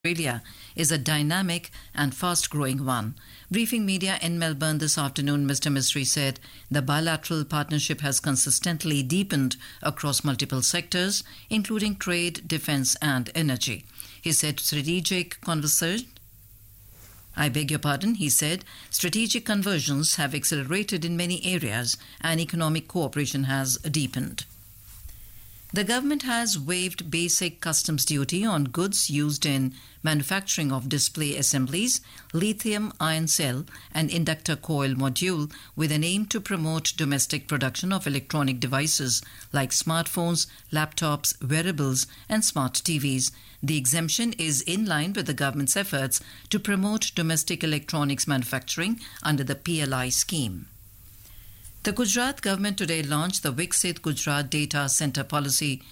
Australia is a dynamic and fast-growing one. Briefing media in Melbourne this afternoon, Mr. Mistry said the bilateral partnership has consistently deepened across multiple sectors, including trade, defence and energy. He said strategic conversions have accelerated in many areas and economic cooperation has deepened. The government has waived basic customs duty on goods used in manufacturing of display assemblies, lithium-ion cell and inductor coil module with an aim to promote domestic production of electronic devices like smartphones, laptops, wearables and smart TVs. The exemption is in line with the government's efforts to promote domestic electronics manufacturing under the PLI scheme. The Gujarat government today launched the Viksit Gujarat Data Centre Policy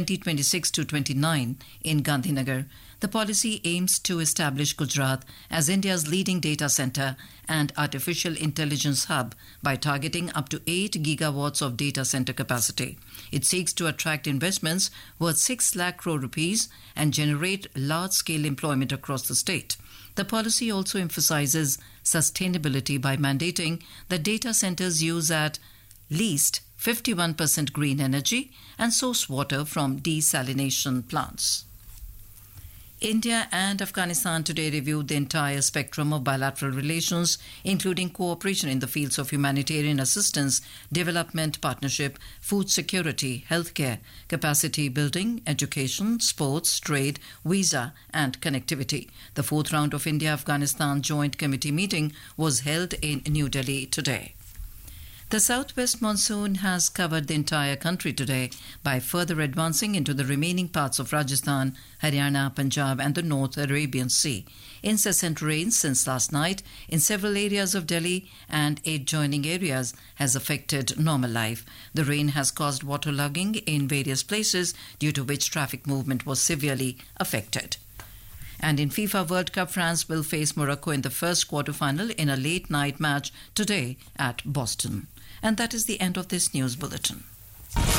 2026-29 in Gandhinagar. The policy aims to establish Gujarat as India's leading data centre and artificial intelligence hub by targeting up to 8 gigawatts of data centre capacity. It seeks to attract investments worth 6 lakh crore rupees and generate large-scale employment across the state. The policy also emphasizes sustainability by mandating that data centers use at least 51% green energy and source water from desalination plants. India and Afghanistan today reviewed the entire spectrum of bilateral relations, including cooperation in the fields of humanitarian assistance, development partnership, food security, healthcare, capacity building, education, sports, trade, visa and connectivity. The fourth round of India-Afghanistan Joint Committee meeting was held in New Delhi today. The southwest monsoon has covered the entire country today by further advancing into the remaining parts of Rajasthan, Haryana, Punjab and the North Arabian Sea. Incessant rains since last night in several areas of Delhi and adjoining areas has affected normal life. The rain has caused waterlogging in various places, due to which traffic movement was severely affected. And in FIFA World Cup, France will face Morocco in the first quarter-final in a late-night match today at Boston. And that is the end of this news bulletin.